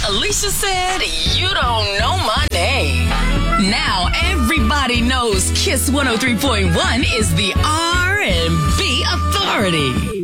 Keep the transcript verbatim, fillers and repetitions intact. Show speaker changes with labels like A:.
A: Alicia said, you don't know my name. Now everybody knows Kiss one oh three point one is the R and B authority.